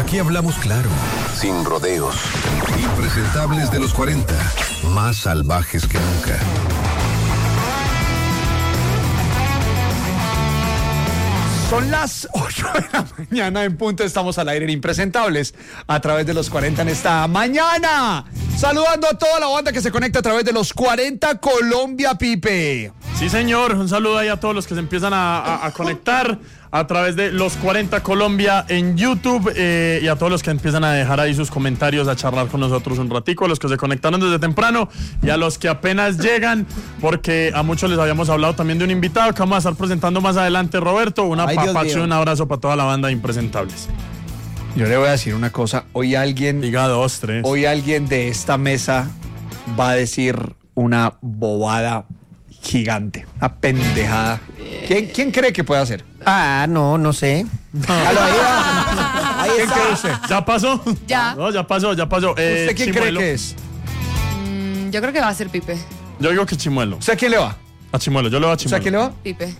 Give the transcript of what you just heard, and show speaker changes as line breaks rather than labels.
Aquí hablamos claro, sin rodeos. Impresentables de los 40, más salvajes que nunca.
Son las 8 de la mañana en punto, estamos al aire en Impresentables a través de los 40 en esta mañana. Saludando a toda la banda que se conecta a través de los 40 Colombia, Pipe.
Sí, señor, un saludo ahí a todos los que se empiezan a conectar a través de los 40 Colombia en YouTube y a todos los que empiezan a dejar ahí sus comentarios, a charlar con nosotros un ratico, a los que se conectaron desde temprano y a los que apenas llegan, porque a muchos les habíamos hablado también de un invitado que vamos a estar presentando más adelante, Roberto. Un apapacho y un abrazo para toda la banda de Impresentables.
Yo le voy a decir una cosa, hoy alguien...
Diga 2, 3.
Hoy alguien de esta mesa va a decir una bobada gigante, una pendejada. ¿Quién cree que puede hacer?
No sé.
Ahí ¿Quién cree usted?
¿Ya pasó?
Ya.
No, ya pasó.
¿Usted quién cree que es?
Yo creo que va a ser Pipe.
Yo digo que Chimuelo.
¿Usted a quién le va?
A Chimuelo, yo le voy a Chimuelo.
¿Usted a quién le va?
Pipe.